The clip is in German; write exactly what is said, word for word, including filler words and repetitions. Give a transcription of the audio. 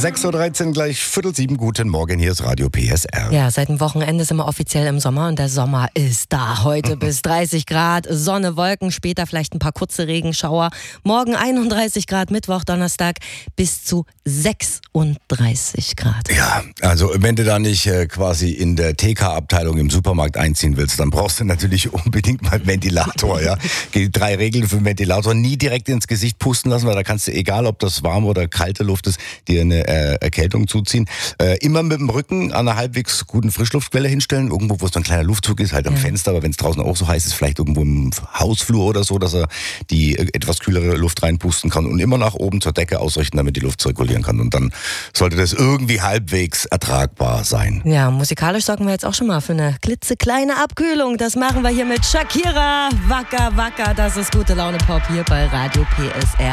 sechs Uhr dreizehn, gleich Viertel sieben. Guten Morgen, hier ist Radio P S R. Ja, seit dem Wochenende sind wir offiziell im Sommer und der Sommer ist da. Heute bis dreißig Grad, Sonne, Wolken, später vielleicht ein paar kurze Regenschauer. Morgen einunddreißig Grad, Mittwoch, Donnerstag bis zu sechsunddreißig Grad. Ja, also wenn du da nicht äh, quasi in der T K-Abteilung im Supermarkt einziehen willst, dann brauchst du natürlich unbedingt mal einen Ventilator. Ja? Die drei Regeln für den Ventilator: nie direkt ins Gesicht pusten lassen, weil da kannst du, egal ob das warme oder kalte Luft ist, dir eine äh, Erkältung zuziehen. Äh, immer mit dem Rücken an einer halbwegs guten Frischluftquelle hinstellen, irgendwo, wo es so ein kleiner Luftzug ist, halt am ja. Fenster, aber wenn es draußen auch so heiß ist, vielleicht irgendwo im Hausflur oder so, dass er die äh, etwas kühlere Luft reinpusten kann und immer nach oben zur Decke ausrichten, damit die Luft zirkulieren kann. Und dann sollte das irgendwie halbwegs ertragbar sein. Ja, musikalisch sorgen wir jetzt auch schon mal für eine klitzekleine Abkühlung. Das machen wir hier mit Shakira. Wacker, wacker, das ist gute Laune Pop hier bei Radio P S R.